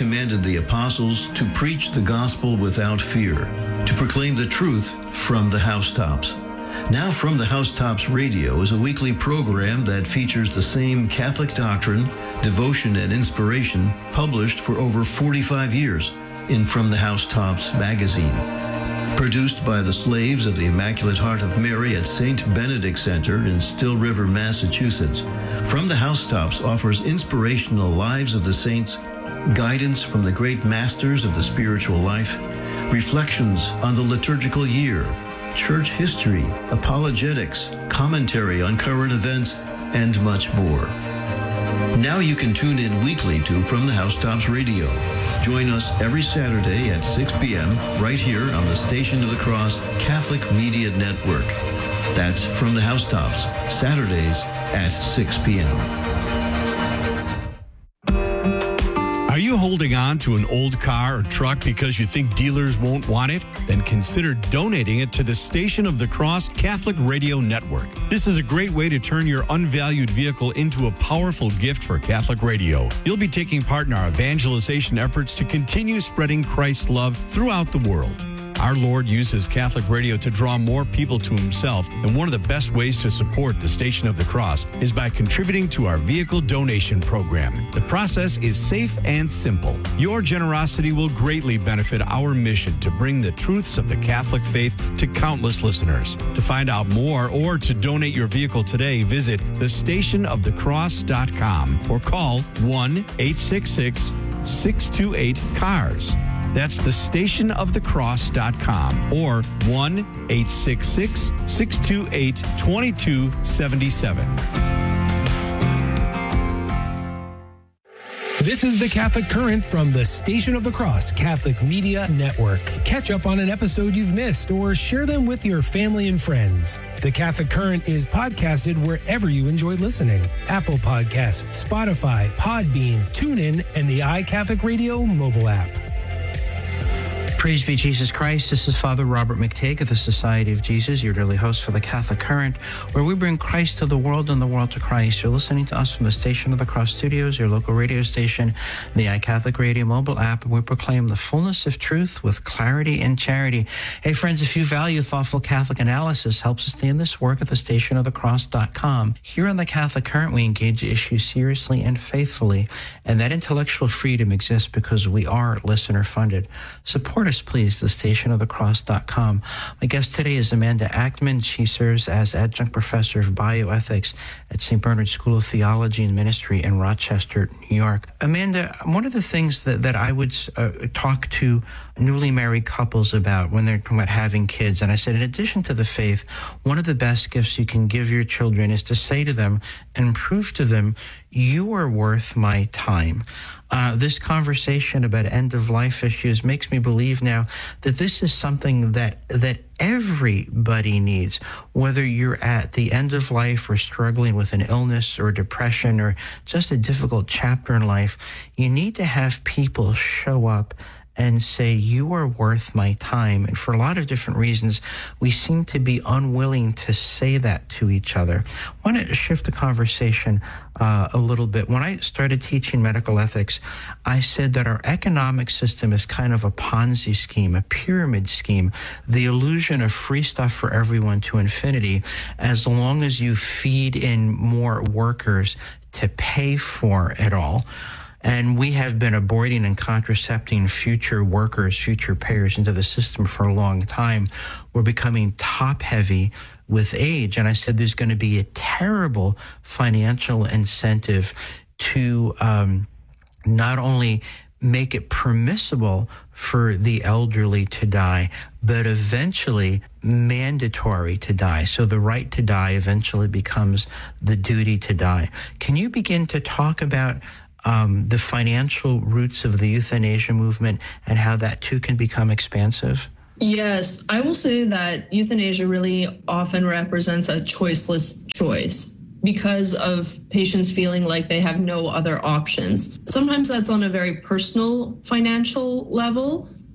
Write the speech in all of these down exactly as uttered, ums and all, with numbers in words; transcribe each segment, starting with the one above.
commanded the apostles to preach the gospel without fear, to proclaim the truth from the housetops. Now From the Housetops Radio is a weekly program that features the same Catholic doctrine, devotion, and inspiration published for over forty-five years in From the Housetops magazine. Produced by the slaves of the Immaculate Heart of Mary at Saint Benedict Center in Still River, Massachusetts, From the Housetops offers inspirational lives of the saints, guidance from the great masters of the spiritual life, reflections on the liturgical year, church history, apologetics, commentary on current events, and much more. Now you can tune in weekly to From the Housetops Radio. Join us every Saturday at six p.m. right here on the Station of the Cross Catholic Media Network. That's From the Housetops, Saturdays at six p.m. Are you holding on to an old car or truck because you think dealers won't want it? Then consider donating it to the Station of the Cross Catholic Radio Network. This is a great way to turn your unvalued vehicle into a powerful gift for Catholic radio. You'll be taking part in our evangelization efforts to continue spreading Christ's love throughout the world. Our Lord uses Catholic radio to draw more people to himself, and one of the best ways to support the Station of the Cross is by contributing to our vehicle donation program. The process is safe and simple. Your generosity will greatly benefit our mission to bring the truths of the Catholic faith to countless listeners. To find out more or to donate your vehicle today, visit the station of the cross dot com or call one eight six six, six two eight, C A R S. That's the station of the cross dot com or one eight six six, six two eight, two two seven seven. This is the Catholic Current from the Station of the Cross Catholic Media Network. Catch up on an episode you've missed or share them with your family and friends. The Catholic Current is podcasted wherever you enjoy listening. Apple Podcasts, Spotify, Podbean, TuneIn, and the iCatholic Radio mobile app. Praise be Jesus Christ. This is Father Robert McTague of the Society of Jesus, your daily host for the Catholic Current, where we bring Christ to the world and the world to Christ. You're listening to us from the Station of the Cross Studios, your local radio station, the iCatholic Radio mobile app, and we proclaim the fullness of truth with clarity and charity. Hey, friends, if you value thoughtful Catholic analysis, help sustain this work at the station of the cross dot com. Here on the Catholic Current, we engage issues seriously and faithfully, and that intellectual freedom exists because we are listener-funded. Support us, please, the station of the cross dot com. My guest today is Amanda Ackman. She serves as adjunct professor of bioethics at Saint Bernard School of Theology and Ministry in Rochester, New York. Amanda, one of the things that, that I would uh, talk to newly married couples about when they're talking about having kids, and I said, in addition to the faith, one of the best gifts you can give your children is to say to them and prove to them, you are worth my time. Uh, this conversation about end-of-life issues makes me believe now that this is something that that everybody needs, whether you're at the end of life or struggling with an illness or depression or just a difficult chapter in life. You need to have people show up and say, you are worth my time. And for a lot of different reasons, we seem to be unwilling to say that to each other. I want to shift the conversation uh, a little bit. When I started teaching medical ethics, I said that our economic system is kind of a Ponzi scheme, a pyramid scheme, the illusion of free stuff for everyone to infinity, as long as you feed in more workers to pay for it all. And we have been aborting and contracepting future workers, future payers into the system for a long time. We're becoming top-heavy with age. And I said there's going to be a terrible financial incentive to um, not only make it permissible for the elderly to die, but eventually mandatory to die. So the right to die eventually becomes the duty to die. Can you begin to talk about Um, the financial roots of the euthanasia movement and how that too can become expansive? Yes, I will say that euthanasia really often represents a choiceless choice because of patients feeling like they have no other options. Sometimes that's on a very personal financial level,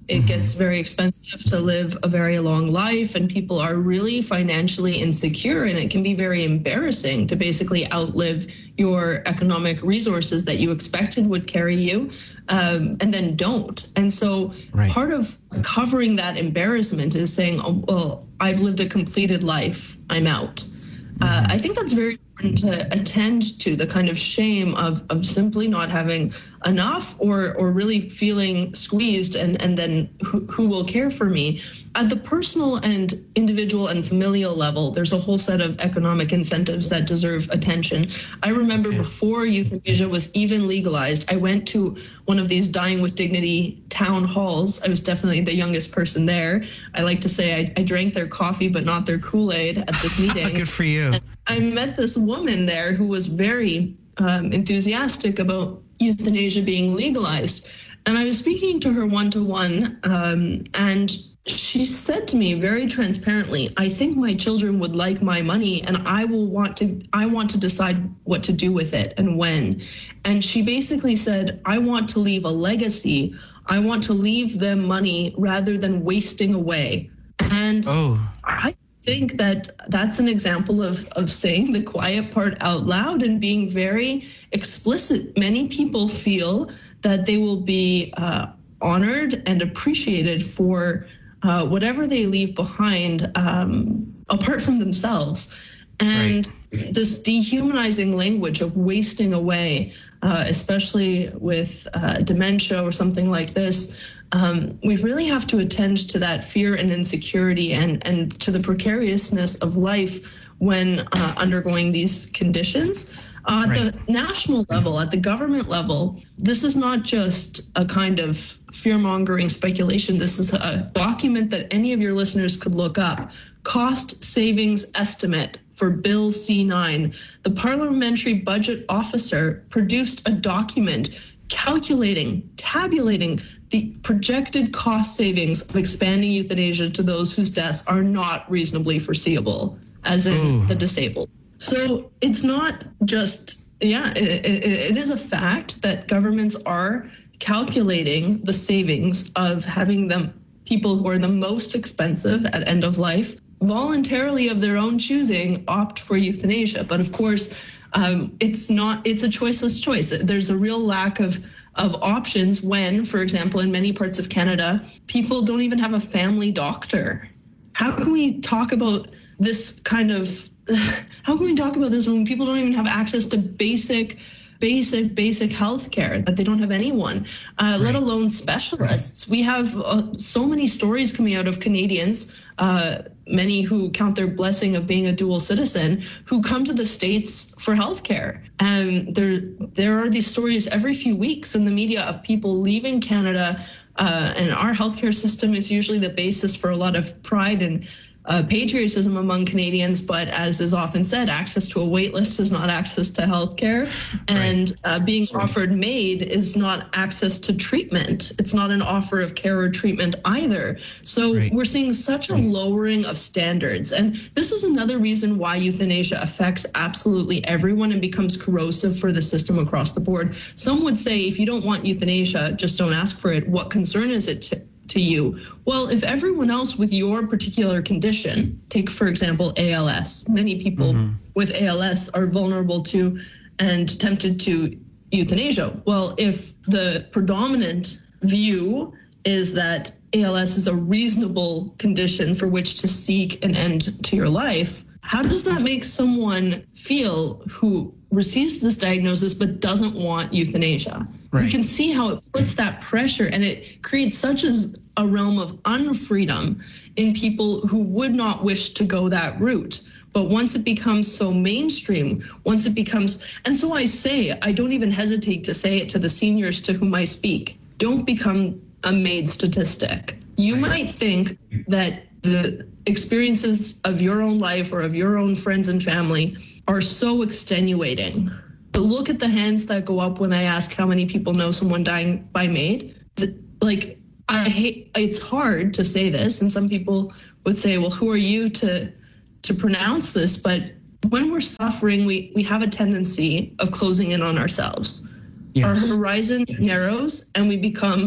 It mm-hmm. gets very expensive to live a very long life, and people are really financially insecure, and it can be very embarrassing to basically outlive your economic resources that you expected would carry you, um, and then don't. And so right. part of covering that embarrassment is saying, oh, well, I've lived a completed life, I'm out. Mm-hmm. Uh, I think that's very important to attend to, the kind of shame of, of simply not having enough, or or really feeling squeezed, and, and then who, who will care for me? At the personal and individual and familial level, there's a whole set of economic incentives that deserve attention. I remember okay. before euthanasia was even legalized, I went to one of these Dying with Dignity town halls. I was definitely the youngest person there. I like to say I, I drank their coffee, but not their Kool-Aid at this meeting. Good for you. And I met this woman there who was very um, enthusiastic about euthanasia being legalized. And I was speaking to her one-to-one, um, and she said to me very transparently, I think my children would like my money, and I will want to, I want to decide what to do with it and when. And she basically said, I want to leave a legacy. I want to leave them money rather than wasting away. And oh. I think that that's an example of, of saying the quiet part out loud and being very explicit. Many people feel that they will be uh, honored and appreciated for uh, whatever they leave behind, um, apart from themselves. And right. this dehumanizing language of wasting away, uh, especially with uh, dementia or something like this, Um, we really have to attend to that fear and insecurity, and, and to the precariousness of life when uh, undergoing these conditions. Uh, at right. the national level, at the government level, this is not just a kind of fear-mongering speculation. This is a document that any of your listeners could look up. Cost savings estimate for Bill C nine. The Parliamentary Budget Officer produced a document calculating, tabulating the projected cost savings of expanding euthanasia to those whose deaths are not reasonably foreseeable, as in Ooh. the disabled. So it's not just, yeah, it, it, it is a fact that governments are calculating the savings of having them, people who are the most expensive at end of life, voluntarily of their own choosing, opt for euthanasia. But of course, um, it's not, it's a choiceless choice. There's a real lack of of options when, for example, in many parts of Canada, people don't even have a family doctor. How can we talk about this kind of, how can we talk about this when people don't even have access to basic, basic, basic health care, that they don't have anyone, uh, right. let alone specialists? Right. We have uh, so many stories coming out of Canadians, uh, many who count their blessing of being a dual citizen, who come to the States for healthcare. And there, there are these stories every few weeks in the media of people leaving Canada, uh, and our healthcare system is usually the basis for a lot of pride and uh, patriotism among Canadians. But as is often said, access to a wait list is not access to healthcare, and right. uh, being right. offered MAID is not access to treatment. It's not an offer of care or treatment either. So right. we're seeing such a lowering of standards. And this is another reason why euthanasia affects absolutely everyone and becomes corrosive for the system across the board. Some would say, if you don't want euthanasia, just don't ask for it. What concern is it to to you? Well, if everyone else with your particular condition, take, for example, A L S, many people mm-hmm. with A L S are vulnerable to and tempted to euthanasia. Well, if the predominant view is that A L S is a reasonable condition for which to seek an end to your life, how does that make someone feel who receives this diagnosis but doesn't want euthanasia? Right. You can see how it puts that pressure, and it creates such as a realm of unfreedom in people who would not wish to go that route. But once it becomes so mainstream, once it becomes, and so I say, I don't even hesitate to say it to the seniors to whom I speak, don't become a MAID statistic. You right. might think that the experiences of your own life or of your own friends and family are so extenuating. But look at the hands that go up when I ask how many people know someone dying by MAID. Like, I hate, it's hard to say this, and some people would say, well, who are you to to pronounce this? But when we're suffering, we, we have a tendency of closing in on ourselves. Yes. Our horizon narrows, and we become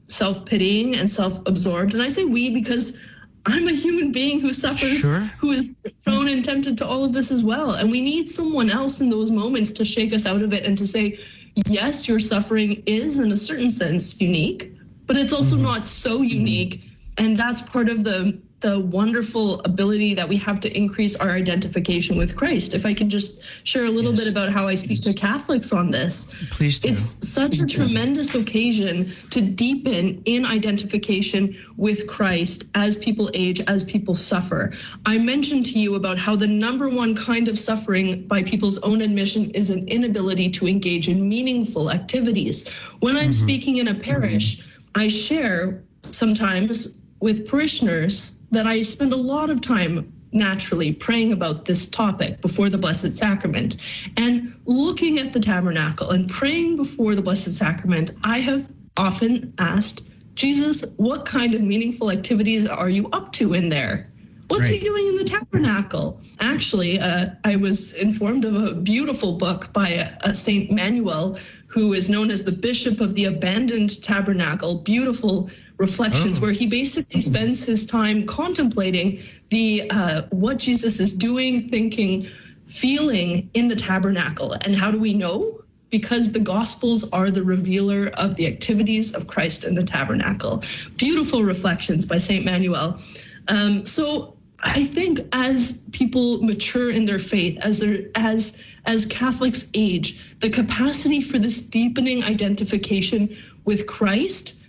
self-pitying and self-absorbed. And I say we because I'm a human being who suffers, Sure. who is prone and tempted to all of this as well. And we need someone else in those moments to shake us out of it and to say, yes, your suffering is in a certain sense unique, but it's also mm-hmm. not so unique. And that's part of the the wonderful ability that we have to increase our identification with Christ. If I can just share a little yes. bit about how I speak to Catholics on this. Please do. It's such a tremendous occasion to deepen in identification with Christ as people age, as people suffer. I mentioned to you about how the number one kind of suffering, by people's own admission, is an inability to engage in meaningful activities. When I'm mm-hmm. speaking in a parish, mm-hmm. I share sometimes with parishioners that I spend a lot of time naturally praying about this topic before the Blessed Sacrament. And looking at the tabernacle and praying before the Blessed Sacrament, I have often asked, Jesus, what kind of meaningful activities are you up to in there? What's right. he doing in the tabernacle? Actually, uh, I was informed of a beautiful book by a, a Saint Manuel, who is known as the Bishop of the Abandoned Tabernacle. Beautiful reflections, oh. where he basically spends his time contemplating the uh, what Jesus is doing, thinking, feeling in the tabernacle. And how do we know? Because the Gospels are the revealer of the activities of Christ in the tabernacle. Beautiful reflections by Saint Manuel. Um, so I think as people mature in their faith, as they're, as as Catholics age, the capacity for this deepening identification with Christ,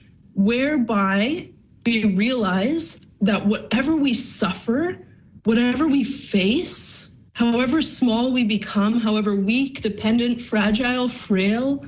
whereby we realize that whatever we suffer, whatever we face, however small we become, however weak, dependent, fragile, frail,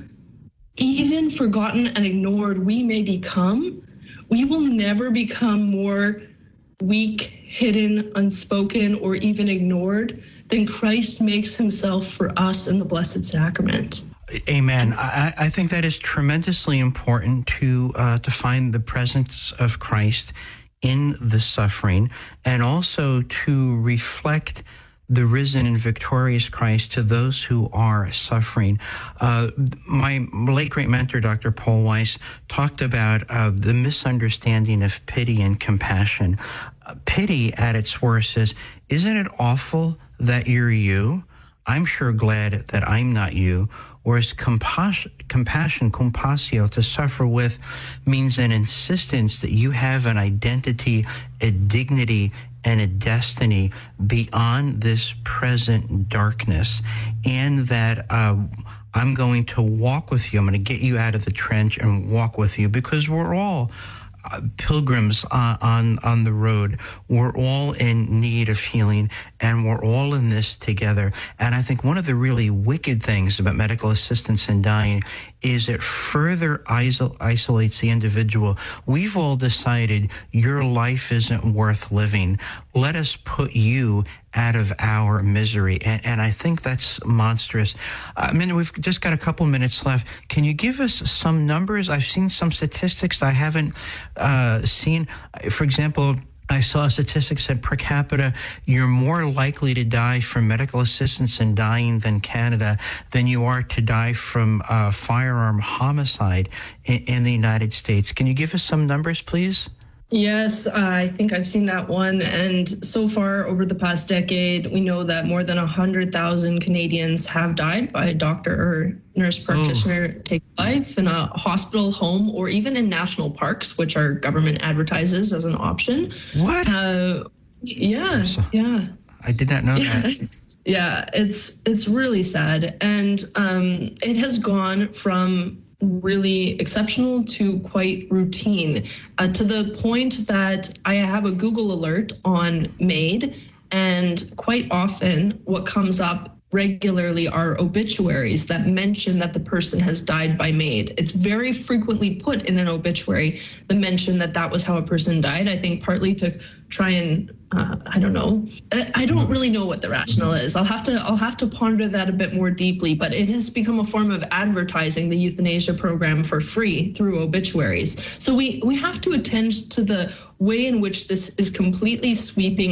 even forgotten and ignored we may become, we will never become more weak, hidden, unspoken, or even ignored than Christ makes himself for us in the Blessed Sacrament. Amen. I, I think that is tremendously important to uh, to find the presence of Christ in the suffering, and also to reflect the risen and victorious Christ to those who are suffering. Uh, my late great mentor, Doctor Paul Weiss, talked about uh, the misunderstanding of pity and compassion. Uh, pity at its worst is, isn't it awful that you're you? I'm sure glad that I'm not you. Whereas compassion, compassion, compassio, to suffer with, means an insistence that you have an identity, a dignity, and a destiny beyond this present darkness, and that uh, I'm going to walk with you. I'm going to get you out of the trench and walk with you, because we're all Uh, pilgrims uh, on on the road. We're all in need of healing, and we're all in this together. And I think one of the really wicked things about medical assistance in dying is it further isol- isolates the individual. We've all decided your life isn't worth living. Let us put you out of our misery. And, and I think that's monstrous. I mean, we've just got a couple minutes left. Can you give us some numbers? I've seen some statistics I haven't uh, seen. For example, I saw statistics that per capita, you're more likely to die from medical assistance in dying than Canada than you are to die from uh, firearm homicide in, in the United States. Can you give us some numbers, please? Yes, uh, I think I've seen that one. And so far over the past decade, we know that more than one hundred thousand Canadians have died by a doctor or nurse practitioner oh. take life in a hospital, home, or even in national parks, which our government advertises as an option. What? Uh, yeah, so, yeah. I did not know yeah, that. It's, yeah, it's it's really sad. And um, it has gone from really exceptional to quite routine, uh, to the point that I have a Google alert on MAID, and quite often what comes up regularly are obituaries that mention that the person has died by MAID. It's very frequently put in an obituary, the mention that that was how a person died, I think partly to try and, uh, I don't know, I don't really know what the rationale is. I'll have to I'll have to ponder that a bit more deeply, but it has become a form of advertising the euthanasia program for free through obituaries. So we, we have to attend to the way in which this is completely sweeping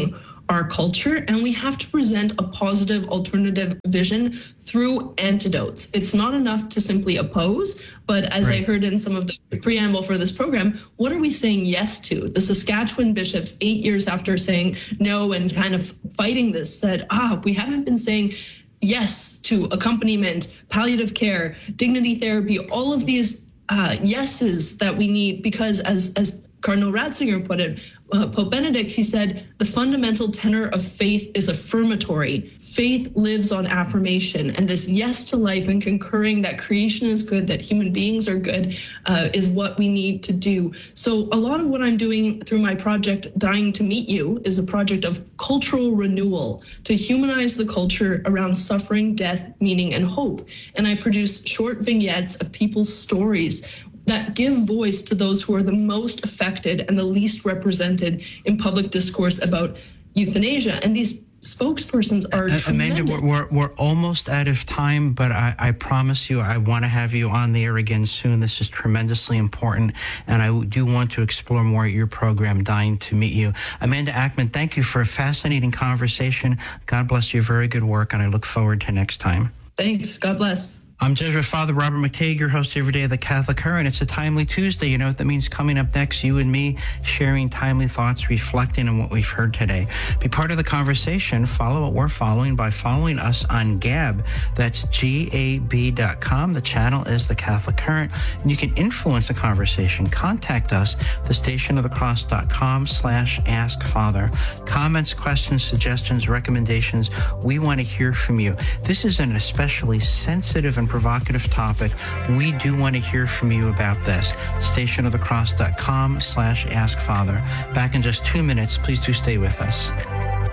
our culture, and we have to present a positive alternative vision through antidotes. It's not enough to simply oppose, but as right. I heard in some of the preamble for this program, what are we saying yes to? The Saskatchewan bishops, eight years after saying no and kind of fighting this, said, ah, we haven't been saying yes to accompaniment, palliative care, dignity therapy, all of these uh, yeses that we need, because as, as Cardinal Ratzinger put it, uh, Pope Benedict, he said, the fundamental tenor of faith is affirmatory. Faith lives on affirmation. And this yes to life and concurring that creation is good, that human beings are good, uh, is what we need to do. So a lot of what I'm doing through my project, Dying to Meet You, is a project of cultural renewal to humanize the culture around suffering, death, meaning, and hope. And I produce short vignettes of people's stories that give voice to those who are the most affected and the least represented in public discourse about euthanasia. And these spokespersons are uh, Amanda, tremendous. We're, we're, we're almost out of time, but I, I promise you I want to have you on the air again soon. This is tremendously important, and I do want to explore more at your program, Dying to Meet You. Amanda Ackman, thank you for a fascinating conversation. God bless your very good work, and I look forward to next time. Thanks. God bless. I'm Jesuit Father Robert McTeigue, your host every day of the Catholic Current. It's a timely Tuesday. You know what that means? Coming up next, you and me sharing timely thoughts, reflecting on what we've heard today. Be part of the conversation. Follow what we're following by following us on Gab. That's G A B dot com. The channel is the Catholic Current. And you can influence the conversation. Contact us, the station of the cross dot com slash ask father. Comments, questions, suggestions, recommendations. We want to hear from you. This is an especially sensitive and provocative topic. We do want to hear from you about this. station of the cross dot com slash ask father. Back in just two minutes. Please do stay with us.